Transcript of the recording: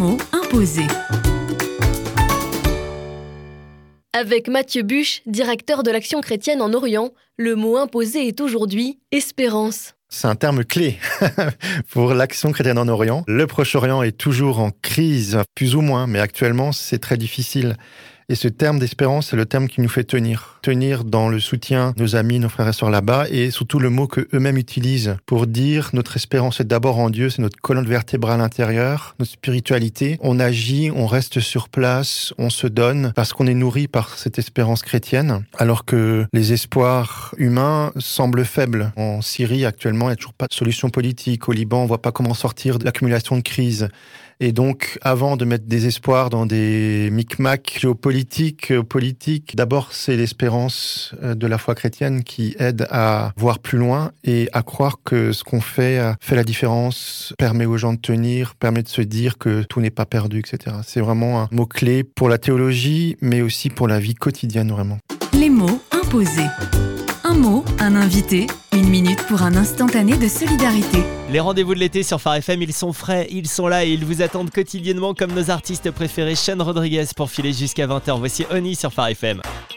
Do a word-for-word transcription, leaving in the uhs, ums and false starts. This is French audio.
mots imposés. Avec Mathieu Buche, directeur de l'Action chrétienne en Orient, le mot imposé est aujourd'hui « espérance ». C'est un terme clé pour l'Action chrétienne en Orient. Le Proche-Orient est toujours en crise, plus ou moins, mais actuellement, c'est très difficile. Et ce terme d'espérance, c'est le terme qui nous fait tenir. Tenir dans le soutien de nos amis, nos frères et sœurs là-bas, et surtout le mot qu'eux-mêmes utilisent pour dire notre espérance est d'abord en Dieu, c'est notre colonne vertébrale intérieure, notre spiritualité. On agit, on reste sur place, on se donne parce qu'on est nourri par cette espérance chrétienne, alors que les espoirs humains semblent faibles. En Syrie, actuellement, il n'y a toujours pas de solution politique. Au Liban, on ne voit pas comment sortir de l'accumulation de crises. Et donc, avant de mettre des espoirs dans des micmacs géopolitiques, politiques, d'abord, c'est l'espérance de la foi chrétienne qui aide à voir plus loin et à croire que ce qu'on fait fait la différence, permet aux gens de tenir, permet de se dire que tout n'est pas perdu, et cetera. C'est vraiment un mot-clé pour la théologie, mais aussi pour la vie quotidienne, vraiment. Les mots imposés. Un mot, un invité, une minute pour un instantané de solidarité. Les rendez-vous de l'été sur Phare F M, ils sont frais, ils sont là et ils vous attendent quotidiennement comme nos artistes préférés. Sean Rodriguez pour filer jusqu'à vingt heures. Voici Oni sur Phare F M.